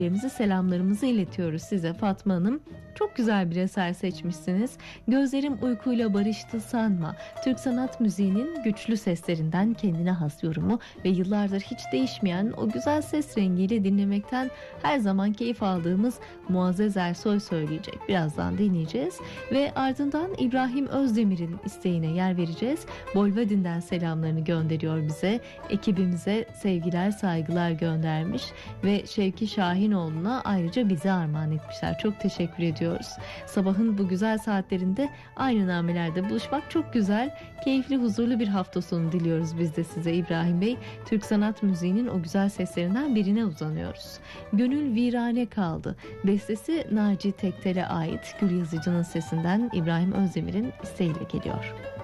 selamlarımızı iletiyoruz size Fatma Hanım. Çok güzel bir eser seçmişsiniz. Gözlerim uykuyla barıştı sanma. Türk sanat müziğinin güçlü seslerinden kendine has yorumu ve yıllardır hiç değişmeyen o güzel ses rengiyle dinlemekten her zaman keyif aldığımız Muazzez Ersoy söyleyecek. Birazdan dinleyeceğiz ve ardından İbrahim Özdemir'in isteğine yer vereceğiz. Bolvadin'den selamlarını gönderiyor bize. Ekibimize sevgiler, saygılar göndermiş ve Şevki Şahinoğlu'na ayrıca bize armağan etmişler. Çok teşekkür ediyoruz. Sabahın bu güzel saatlerinde aynı namelerde buluşmak çok güzel, keyifli, huzurlu bir hafta sonu diliyoruz biz de size İbrahim Bey. Türk sanat müziğinin o güzel seslerinden birine uzanıyoruz. Gönül Virane Kaldı. Bestesi Naci Tektel'e ait. Gül Yazıcı'nın sesinden İbrahim Özdemir'in isteğiyle geliyor.